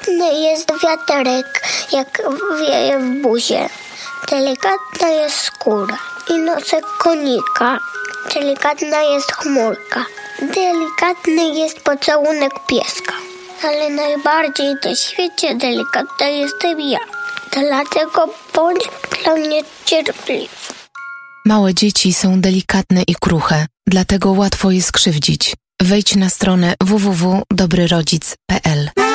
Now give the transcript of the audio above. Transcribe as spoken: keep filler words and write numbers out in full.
Delikatny jest wiaterek, jak wieje w buzie. Delikatna jest skóra i nosek konika. Delikatna jest chmurka. Delikatny jest pocałunek pieska. Ale najbardziej na świecie delikatna jestem ja. Dlatego bądź dla mnie cierpliwy. Małe dzieci są delikatne i kruche, dlatego łatwo je skrzywdzić. Wejdź na stronę w w w kropka dobry rodzic kropka p l.